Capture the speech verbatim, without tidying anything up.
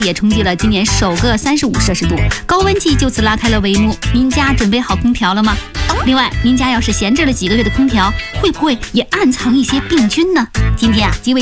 也冲击了今年首个三十五摄氏度，高温季就此拉开了帷幕。您家准备好空调了吗？另外，您家要是闲置了几个月的空调，会不会也暗藏一些病菌呢？今天啊，几位